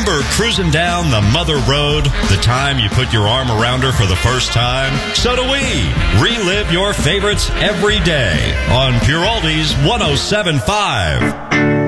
Remember cruising down the mother road, the time you put your arm around her for the first time? So do we. Relive your favorites every day on Pure Oldies 107.5.